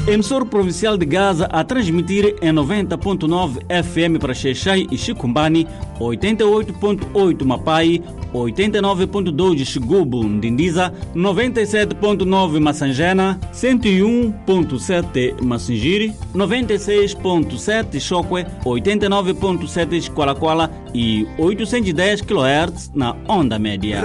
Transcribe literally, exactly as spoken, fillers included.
Emissor provincial de Gaza a transmitir em noventa ponto nove F M para Xai-Xai e Chicumbani, oitenta e oito ponto oito Mapai, oitenta e nove ponto dois Xigubu, Ndindiza, noventa e sete ponto nove Massangena, cento e um ponto sete Massingiri, noventa e seis ponto sete Chokwe, oitenta e nove ponto sete Qualaquala e oitocentos e dez quilohertz na onda média.